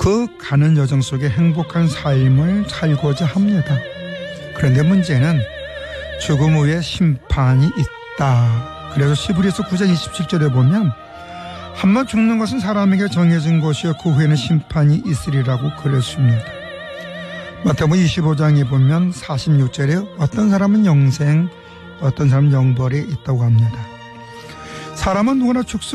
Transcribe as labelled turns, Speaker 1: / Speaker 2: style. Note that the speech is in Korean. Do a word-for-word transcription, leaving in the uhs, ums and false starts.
Speaker 1: 그 가는 여정 속에 행복한 삶을 살고자 합니다. 그런데 문제는 죽음 후에 심판이 있다. 그래서 시브리서 구 장 이십칠 절에 보면 한 번 죽는 것은 사람에게 정해진 것이요 그 후에는 심판이 있으리라고 그랬습니다. 마태복음 이십오 장에 보면 사십육 절에 어떤 사람은 영생, 어떤 사람은 영벌에 있다고 합니다. 사람은 누구나 죽습니다.